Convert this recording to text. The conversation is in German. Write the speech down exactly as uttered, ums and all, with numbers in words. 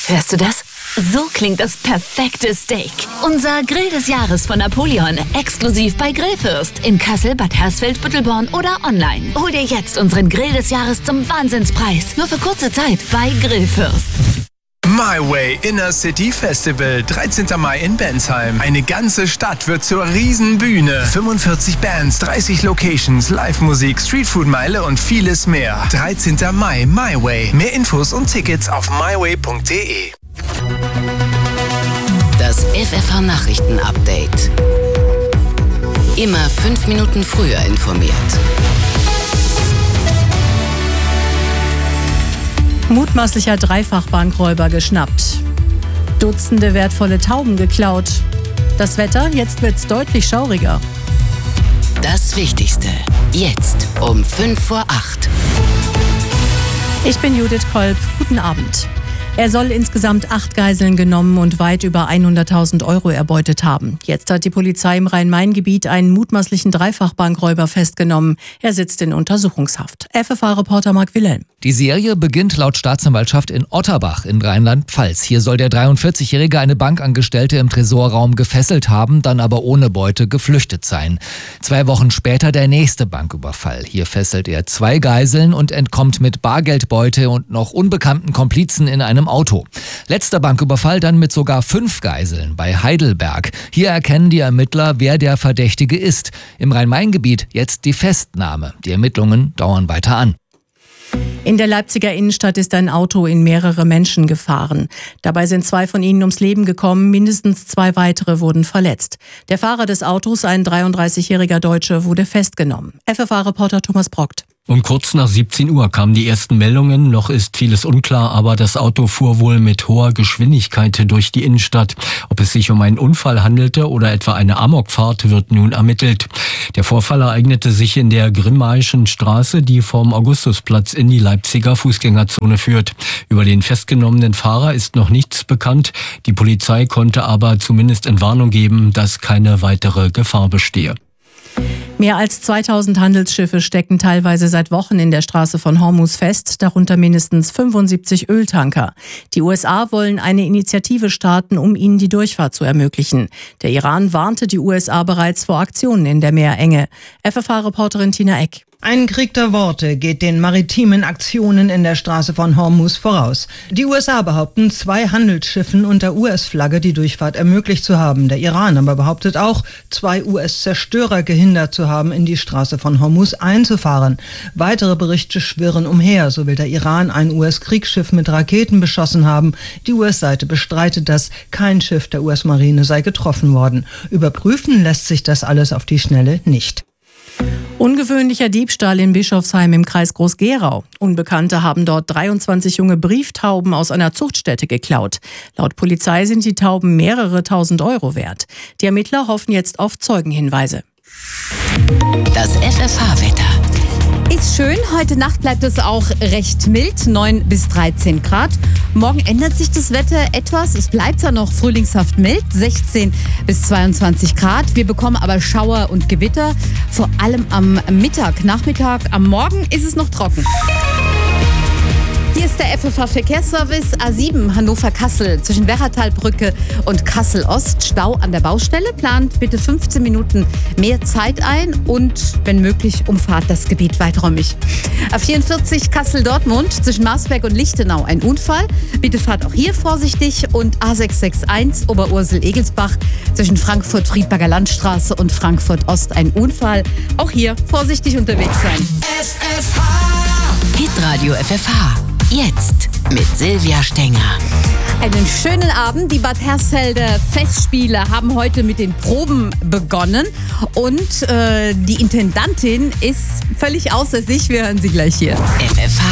Hörst du das? So klingt das perfekte Steak. Unser Grill des Jahres von Napoleon. Exklusiv bei Grillfürst. In Kassel, Bad Hersfeld, Büttelborn oder online. Hol dir jetzt unseren Grill des Jahres zum Wahnsinnspreis. Nur für kurze Zeit bei Grillfürst. My Way Inner City Festival, dreizehnten Mai in Bensheim. Eine ganze Stadt wird zur Riesenbühne. fünfundvierzig Bands, dreißig Locations, Live-Musik, Streetfood-Meile und vieles mehr. dreizehnten Mai, My Way. Mehr Infos und Tickets auf myway punkt de. Das F F H-Nachrichten-Update. Immer fünf Minuten früher informiert. Mutmaßlicher Dreifachbankräuber geschnappt. Dutzende wertvolle Tauben geklaut. Das Wetter, jetzt wird's deutlich schauriger. Das Wichtigste, jetzt um fünf vor acht. Ich bin Judith Kolb, guten Abend. Er soll insgesamt acht Geiseln genommen und weit über hunderttausend Euro erbeutet haben. Jetzt hat die Polizei im Rhein-Main-Gebiet einen mutmaßlichen Dreifachbankräuber festgenommen. Er sitzt in Untersuchungshaft. F F H-Reporter Marc Wilhelm. Die Serie beginnt laut Staatsanwaltschaft in Otterbach in Rheinland-Pfalz. Hier soll der dreiundvierzigjährige eine Bankangestellte im Tresorraum gefesselt haben, dann aber ohne Beute geflüchtet sein. Zwei Wochen später der nächste Banküberfall. Hier fesselt er zwei Geiseln und entkommt mit Bargeldbeute und noch unbekannten Komplizen in einem Auto. Letzter Banküberfall dann mit sogar fünf Geiseln bei Heidelberg. Hier erkennen die Ermittler, wer der Verdächtige ist. Im Rhein-Main-Gebiet jetzt die Festnahme. Die Ermittlungen dauern weiter an. In der Leipziger Innenstadt ist ein Auto in mehrere Menschen gefahren. Dabei sind zwei von ihnen ums Leben gekommen, mindestens zwei weitere wurden verletzt. Der Fahrer des Autos, ein dreiunddreißigjähriger Deutsche, wurde festgenommen. F F H-Reporter Thomas Brockt. Um kurz nach siebzehn Uhr kamen die ersten Meldungen, noch ist vieles unklar, aber das Auto fuhr wohl mit hoher Geschwindigkeit durch die Innenstadt. Ob es sich um einen Unfall handelte oder etwa eine Amokfahrt, wird nun ermittelt. Der Vorfall ereignete sich in der Grimmaischen Straße, die vom Augustusplatz in die Leipziger Fußgängerzone führt. Über den festgenommenen Fahrer ist noch nichts bekannt. Die Polizei konnte aber zumindest Entwarnung geben, dass keine weitere Gefahr bestehe. Mehr als zweitausend Handelsschiffe stecken teilweise seit Wochen in der Straße von Hormuz fest, darunter mindestens fünfundsiebzig Öltanker. Die U S A wollen eine Initiative starten, um ihnen die Durchfahrt zu ermöglichen. Der Iran warnte die U S A bereits vor Aktionen in der Meerenge. F F H-Reporterin Tina Eck. Ein Krieg der Worte geht den maritimen Aktionen in der Straße von Hormuz voraus. Die U S A behaupten, zwei Handelsschiffen unter U S-Flagge die Durchfahrt ermöglicht zu haben. Der Iran aber behauptet auch, zwei U S-Zerstörer gehindert zu haben, in die Straße von Hormuz einzufahren. Weitere Berichte schwirren umher. So will der Iran ein U S-Kriegsschiff mit Raketen beschossen haben. Die U S-Seite bestreitet das. Kein Schiff der U S-Marine sei getroffen worden. Überprüfen lässt sich das alles auf die Schnelle nicht. Ungewöhnlicher Diebstahl in Bischofsheim im Kreis Groß-Gerau. Unbekannte haben dort dreiundzwanzig junge Brieftauben aus einer Zuchtstätte geklaut. Laut Polizei sind die Tauben mehrere tausend Euro wert. Die Ermittler hoffen jetzt auf Zeugenhinweise. Das F F H-Wetter. Ist schön. Heute Nacht bleibt es auch recht mild, neun bis dreizehn Grad. Morgen ändert sich das Wetter etwas. Es bleibt zwar noch frühlingshaft mild, sechzehn bis zweiundzwanzig Grad. Wir bekommen aber Schauer und Gewitter, vor allem am Mittag. Nachmittag, am Morgen ist es noch trocken. Hier ist der F F H-Verkehrsservice A sieben Hannover-Kassel zwischen Werratalbrücke und Kassel-Ost. Stau an der Baustelle. Plant bitte fünfzehn Minuten mehr Zeit ein und, wenn möglich, umfahrt das Gebiet weiträumig. A vierundvierzig Kassel-Dortmund zwischen Marsberg und Lichtenau ein Unfall. Bitte fahrt auch hier vorsichtig. Und A sechs sechs eins Oberursel-Egelsbach zwischen Frankfurt-Friedberger Landstraße und Frankfurt-Ost ein Unfall. Auch hier vorsichtig unterwegs sein. F F H. Hitradio F F H. Jetzt mit Silvia Stenger. Einen schönen Abend. Die Bad Hersfelder Festspiele haben heute mit den Proben begonnen. Und äh, die Intendantin ist völlig außer sich. Wir hören sie gleich hier. F F H.